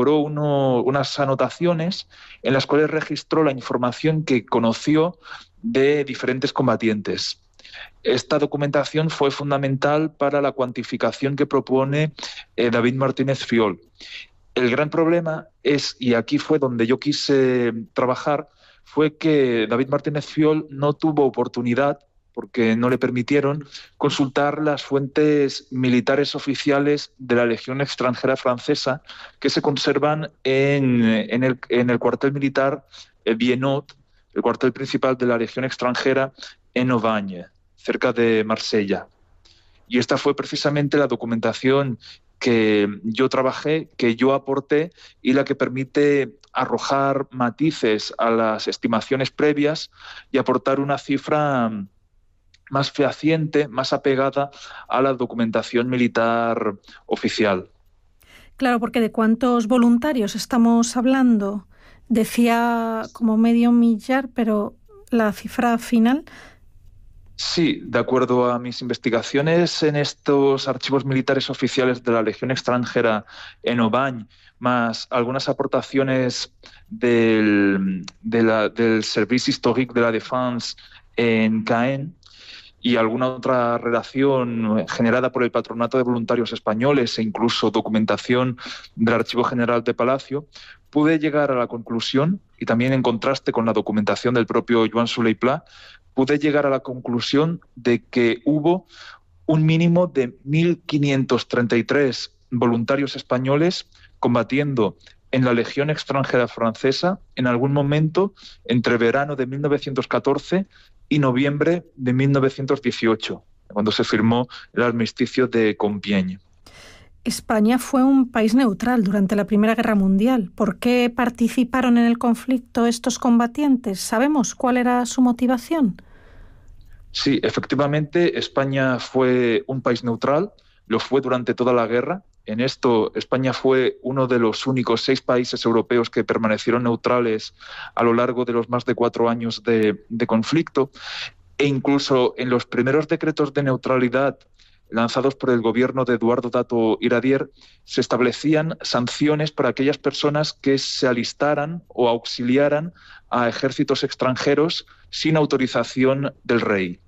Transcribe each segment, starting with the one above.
elaboró unas anotaciones en las cuales registró la información que conoció de diferentes combatientes. Esta documentación fue fundamental para la cuantificación que propone David Martínez Fiol. El gran problema es, y aquí fue donde yo quise trabajar, fue que David Martínez Fiol no tuvo oportunidad, porque no le permitieron, consultar las fuentes militares oficiales de la Legión extranjera francesa que se conservan en el cuartel militar Vienot, el cuartel principal de la Legión extranjera en Aubagne, cerca de Marsella. Y esta fue precisamente la documentación que yo trabajé, que yo aporté y la que permite arrojar matices a las estimaciones previas y aportar una cifra más fehaciente, más apegada a la documentación militar oficial. Claro, porque ¿de cuántos voluntarios estamos hablando? Decía como 500.000, pero la cifra final... Sí, de acuerdo a mis investigaciones en estos archivos militares oficiales de la Legión extranjera en Aubagne, más algunas aportaciones del Service Historique de la Défense en Caen, y alguna otra relación generada por el Patronato de Voluntarios Españoles e incluso documentación del Archivo General de Palacio, pude llegar a la conclusión, y también en contraste con la documentación del propio Joan Solé i Pla, pude llegar a la conclusión de que hubo un mínimo de 1.533 voluntarios españoles combatiendo en la Legión extranjera francesa en algún momento entre verano de 1914 y noviembre de 1918, cuando se firmó el armisticio de Compiègne. España fue un país neutral durante la Primera Guerra Mundial. ¿Por qué participaron en el conflicto estos combatientes? ¿Sabemos cuál era su motivación? Sí, efectivamente, España fue un país neutral, lo fue durante toda la guerra. En esto, España fue uno de los únicos 6 países europeos que permanecieron neutrales a lo largo de los más de 4 años de conflicto, e incluso en los primeros decretos de neutralidad lanzados por el gobierno de Eduardo Dato Iradier, se establecían sanciones para aquellas personas que se alistaran o auxiliaran a ejércitos extranjeros sin autorización del rey.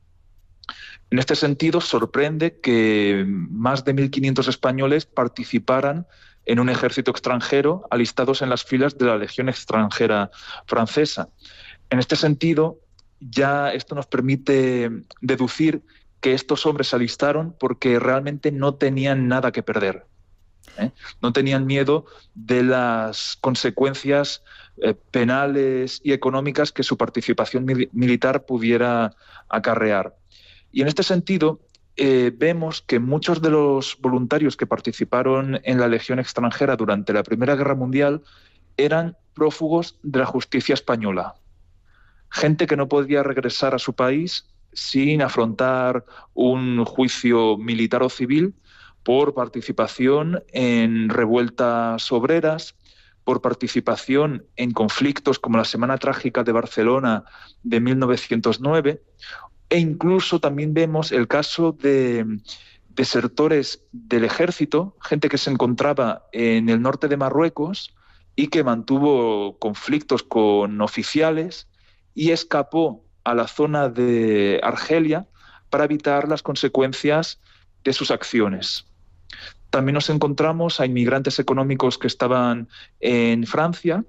En este sentido, sorprende que más de 1.500 españoles participaran en un ejército extranjero alistados en las filas de la Legión extranjera francesa. En este sentido, ya esto nos permite deducir que estos hombres se alistaron porque realmente no tenían nada que perder. No tenían miedo de las consecuencias penales y económicas que su participación militar pudiera acarrear. Y en este sentido, vemos que muchos de los voluntarios que participaron en la Legión extranjera durante la Primera Guerra Mundial eran prófugos de la justicia española. Gente que no podía regresar a su país sin afrontar un juicio militar o civil por participación en revueltas obreras, por participación en conflictos como la Semana Trágica de Barcelona de 1909, e incluso también vemos el caso de desertores del ejército, gente que se encontraba en el norte de Marruecos y que mantuvo conflictos con oficiales y escapó a la zona de Argelia para evitar las consecuencias de sus acciones. También nos encontramos a inmigrantes económicos que estaban en Francia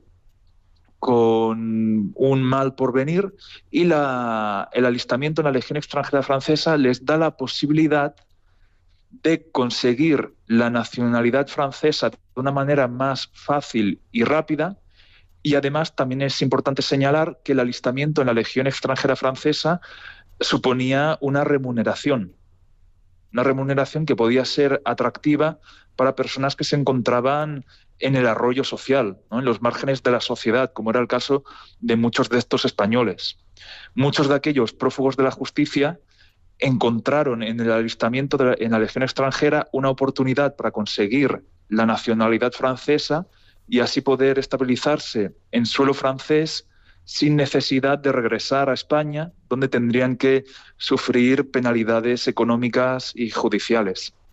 con un mal porvenir, y el alistamiento en la Legión extranjera francesa les da la posibilidad de conseguir la nacionalidad francesa de una manera más fácil y rápida. Y además también es importante señalar que el alistamiento en la Legión extranjera francesa suponía una remuneración que podía ser atractiva para personas que se encontraban en el arroyo social, ¿no?, en los márgenes de la sociedad, como era el caso de muchos de estos españoles. Muchos de aquellos prófugos de la justicia encontraron en el alistamiento en la Legión extranjera una oportunidad para conseguir la nacionalidad francesa y así poder estabilizarse en suelo francés sin necesidad de regresar a España, donde tendrían que sufrir penalidades económicas y judiciales.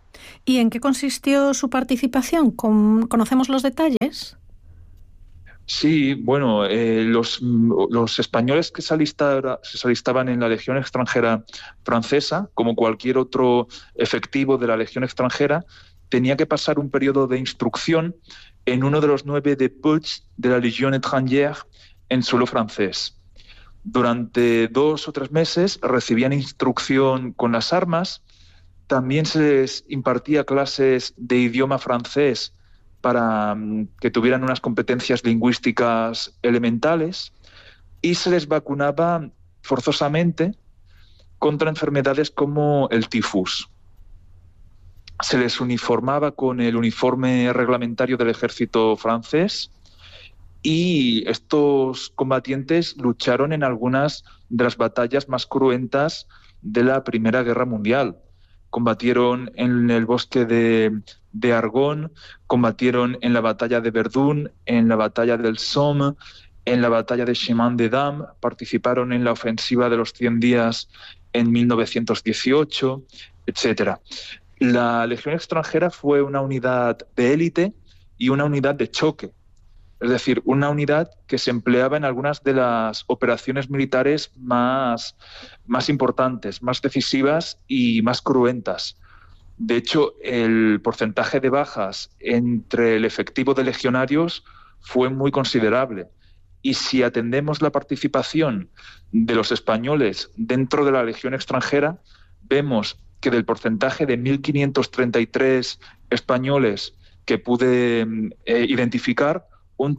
¿Y en qué consistió su participación? ¿Conocemos los detalles? Sí, bueno, los españoles que se alistaban en la Legión Extranjera Francesa, como cualquier otro efectivo de la Legión Extranjera, tenía que pasar un periodo de instrucción en uno de los 9 dépôts de la Légion étrangère en suelo francés. Durante 2 o 3 meses recibían instrucción con las armas, también se les impartía clases de idioma francés para que tuvieran unas competencias lingüísticas elementales y se les vacunaba forzosamente contra enfermedades como el tifus. Se les uniformaba con el uniforme reglamentario del ejército francés y estos combatientes lucharon en algunas de las batallas más cruentas de la Primera Guerra Mundial. Combatieron en el bosque de Argonne, combatieron en la batalla de Verdún, en la batalla del Somme, en la batalla de Chemin-des-Dames, participaron en la ofensiva de los 100 días en 1918, etc. La Legión Extranjera fue una unidad de élite y una unidad de choque, es decir, una unidad que se empleaba en algunas de las operaciones militares más importantes, más decisivas y más cruentas. De hecho, el porcentaje de bajas entre el efectivo de legionarios fue muy considerable. Y si atendemos la participación de los españoles dentro de la Legión Extranjera, vemos que del porcentaje de 1.533 españoles que pude identificar, un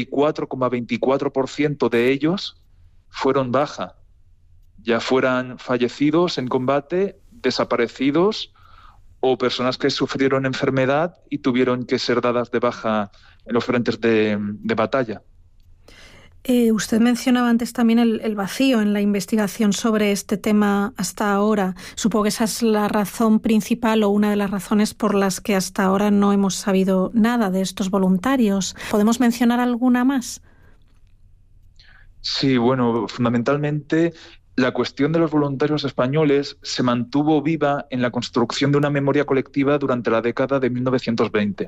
34,24% de ellos fueron baja, ya fueran fallecidos en combate, desaparecidos o personas que sufrieron enfermedad y tuvieron que ser dadas de baja en los frentes de batalla. Usted mencionaba antes también el vacío en la investigación sobre este tema hasta ahora. Supongo que esa es la razón principal o una de las razones por las que hasta ahora no hemos sabido nada de estos voluntarios. ¿Podemos mencionar alguna más? Sí, bueno, fundamentalmente la cuestión de los voluntarios españoles se mantuvo viva en la construcción de una memoria colectiva durante la década de 1920.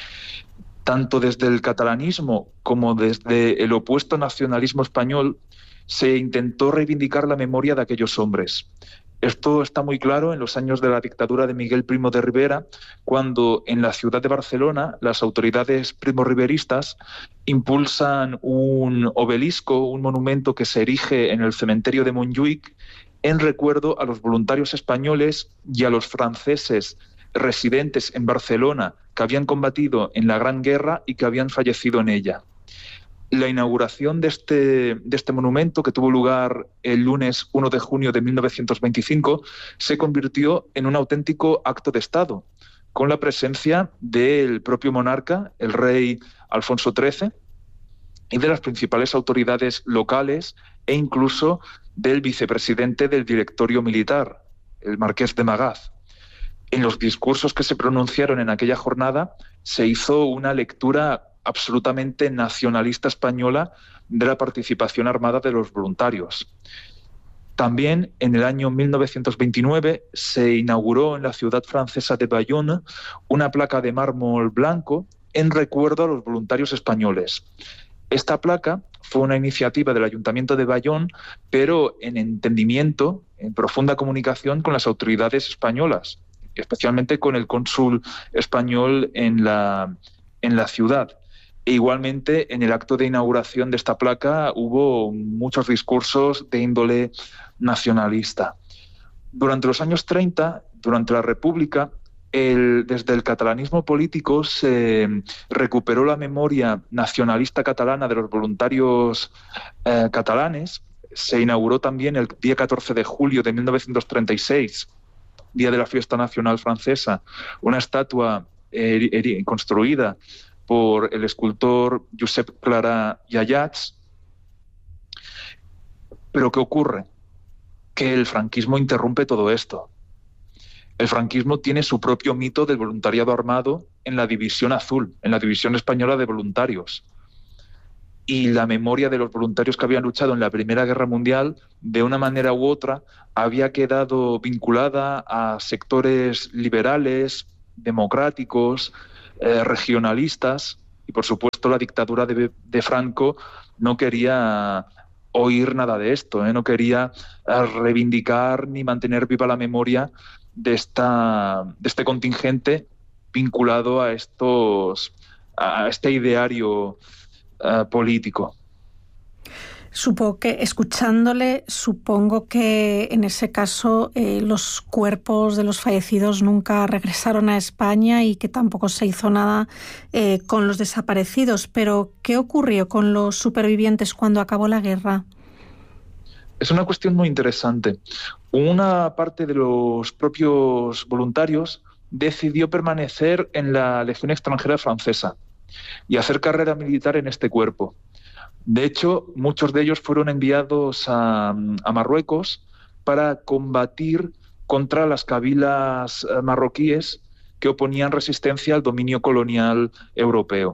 Tanto desde el catalanismo como desde el opuesto nacionalismo español se intentó reivindicar la memoria de aquellos hombres. Esto está muy claro en los años de la dictadura de Miguel Primo de Rivera, cuando en la ciudad de Barcelona las autoridades primo-riveristas impulsan un obelisco, un monumento que se erige en el cementerio de Montjuïc en recuerdo a los voluntarios españoles y a los franceses residentes en Barcelona que habían combatido en la Gran Guerra y que habían fallecido en ella. La inauguración de este monumento, que tuvo lugar el lunes 1 de junio de 1925, se convirtió en un auténtico acto de Estado, con la presencia del propio monarca, el rey Alfonso XIII, y de las principales autoridades locales e incluso del vicepresidente del directorio militar, el marqués de Magaz. En los discursos que se pronunciaron en aquella jornada se hizo una lectura absolutamente nacionalista española de la participación armada de los voluntarios. También en el año 1929 se inauguró en la ciudad francesa de Bayonne una placa de mármol blanco en recuerdo a los voluntarios españoles. Esta placa fue una iniciativa del Ayuntamiento de Bayonne, pero en entendimiento, en profunda comunicación con las autoridades españolas, especialmente con el cónsul español en la ciudad. E igualmente, en el acto de inauguración de esta placa hubo muchos discursos de índole nacionalista. Durante los años 30, durante la República, desde el catalanismo político se recuperó la memoria nacionalista catalana de los voluntarios catalanes. Se inauguró también el día 14 de julio de 1936, día de la fiesta nacional francesa, una estatua construida por el escultor Josep Clarà i Ayats. Pero ¿qué ocurre? Que el franquismo interrumpe todo esto. El franquismo tiene su propio mito del voluntariado armado en la División Azul, en la División Española de Voluntarios. y la memoria de los voluntarios que habían luchado en la Primera Guerra Mundial, de una manera u otra, había quedado vinculada a sectores liberales, democráticos, regionalistas, y por supuesto la dictadura de Franco no quería oír nada de esto, no quería reivindicar ni mantener viva la memoria de este contingente vinculado a este ideario político. Supongo que en ese caso los cuerpos de los fallecidos nunca regresaron a España y que tampoco se hizo nada con los desaparecidos. Pero, ¿qué ocurrió con los supervivientes cuando acabó la guerra? Es una cuestión muy interesante. Una parte de los propios voluntarios decidió permanecer en la Legión Extranjera Francesa y hacer carrera militar en este cuerpo. De hecho, muchos de ellos fueron enviados a Marruecos para combatir contra las cabilas marroquíes que oponían resistencia al dominio colonial europeo.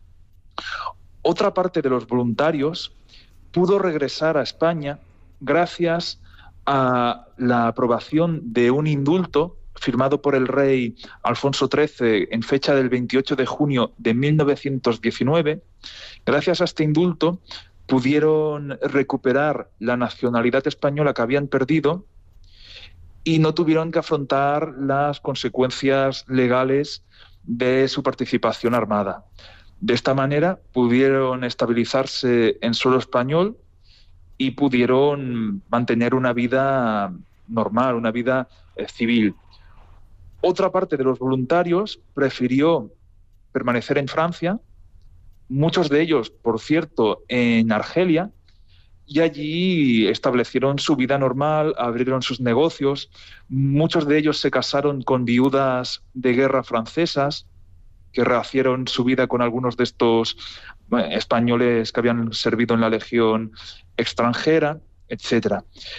Otra parte de los voluntarios pudo regresar a España gracias a la aprobación de un indulto firmado por el rey Alfonso XIII en fecha del 28 de junio de 1919. Gracias a este indulto pudieron recuperar la nacionalidad española que habían perdido y no tuvieron que afrontar las consecuencias legales de su participación armada. De esta manera pudieron estabilizarse en suelo español y pudieron mantener una vida normal, una vida civil. Otra parte de los voluntarios prefirió permanecer en Francia, muchos de ellos, por cierto, en Argelia, y allí establecieron su vida normal, abrieron sus negocios. Muchos de ellos se casaron con viudas de guerra francesas, que rehacieron su vida con algunos de estos españoles que habían servido en la Legión Extranjera, etc.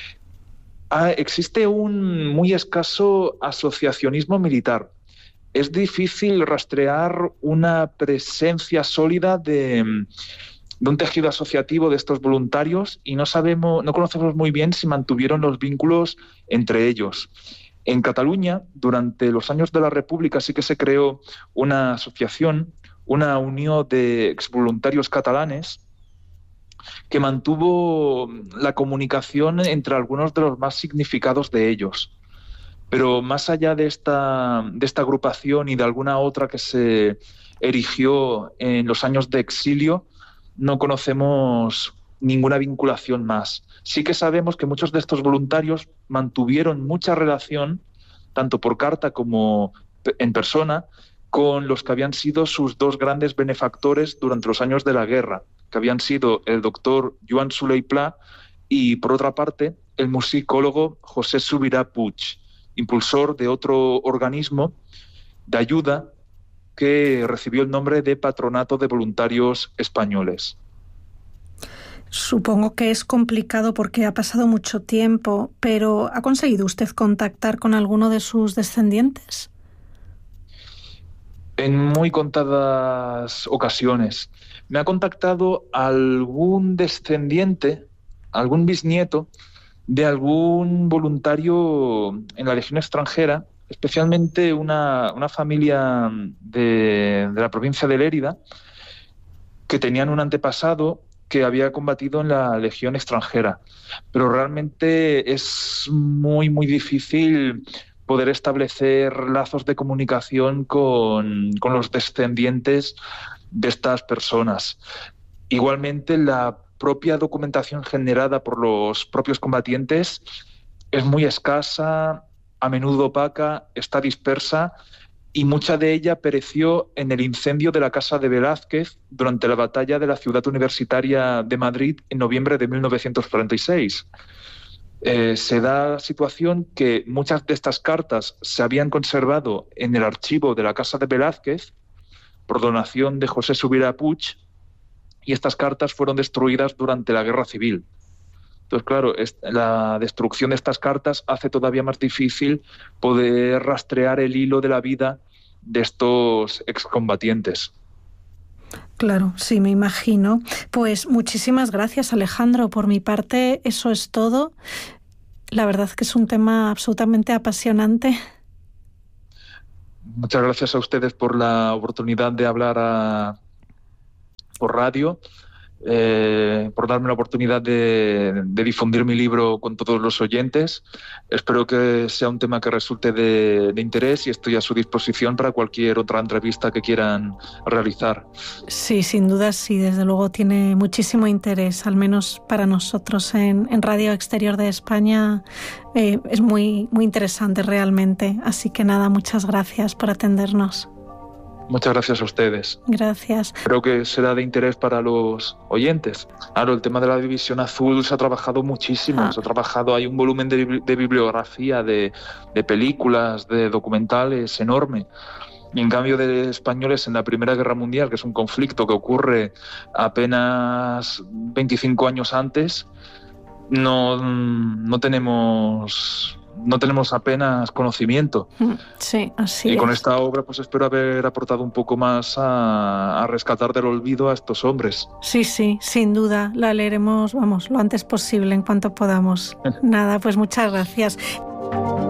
Existe un muy escaso asociacionismo militar. Es difícil rastrear una presencia sólida de un tejido asociativo de estos voluntarios y no conocemos muy bien si mantuvieron los vínculos entre ellos. En Cataluña, durante los años de la República, sí que se creó una asociación, una unión de exvoluntarios catalanes, que mantuvo la comunicación entre algunos de los más significados de ellos. Pero más allá de esta agrupación y de alguna otra que se erigió en los años de exilio, no conocemos ninguna vinculación más. Sí que sabemos que muchos de estos voluntarios mantuvieron mucha relación, tanto por carta como en persona, con los que habían sido sus dos grandes benefactores durante los años de la guerra, que habían sido el doctor Joan Solé i Pla y, por otra parte, el musicólogo José Subirà Puig, impulsor de otro organismo de ayuda que recibió el nombre de Patronato de Voluntarios Españoles. Supongo que es complicado porque ha pasado mucho tiempo, pero ¿ha conseguido usted contactar con alguno de sus descendientes? En muy contadas ocasiones. Me ha contactado algún descendiente, algún bisnieto de algún voluntario en la Legión Extranjera, especialmente una familia de la provincia de Lérida, que tenían un antepasado que había combatido en la Legión Extranjera. Pero realmente es muy, muy difícil poder establecer lazos de comunicación con los descendientes de estas personas. Igualmente, la propia documentación generada por los propios combatientes es muy escasa, a menudo opaca, está dispersa, y mucha de ella pereció en el incendio de la Casa de Velázquez durante la batalla de la Ciudad Universitaria de Madrid en noviembre de 1946. Se da la situación que muchas de estas cartas se habían conservado en el archivo de la Casa de Velázquez por donación de José Subirà Puig, y estas cartas fueron destruidas durante la Guerra Civil. Entonces, claro, la destrucción de estas cartas hace todavía más difícil poder rastrear el hilo de la vida de estos excombatientes. Claro, sí, me imagino. Pues muchísimas gracias, Alejandro. Por mi parte, eso es todo. La verdad que es un tema absolutamente apasionante. Muchas gracias a ustedes por la oportunidad de hablar por radio, por darme la oportunidad de difundir mi libro con todos los oyentes. Espero que sea un tema que resulte de interés y estoy a su disposición para cualquier otra entrevista que quieran realizar. Sí, sin duda sí, desde luego tiene muchísimo interés, al menos para nosotros en Radio Exterior de España. Es muy, muy interesante realmente. Así que nada, muchas gracias por atendernos. Muchas gracias a ustedes. Gracias. Creo que será de interés para los oyentes. Claro, el tema de la División Azul se ha trabajado muchísimo. Se ha trabajado, hay un volumen de bibliografía, de películas, de documentales enorme. Y en cambio de españoles en la Primera Guerra Mundial, que es un conflicto que ocurre apenas 25 años antes, no tenemos apenas conocimiento. Sí, así y con es. esta obra pues espero haber aportado un poco más a rescatar del olvido a estos hombres. Sí, sin duda. La leeremos, lo antes posible, en cuanto podamos. Nada, pues muchas gracias.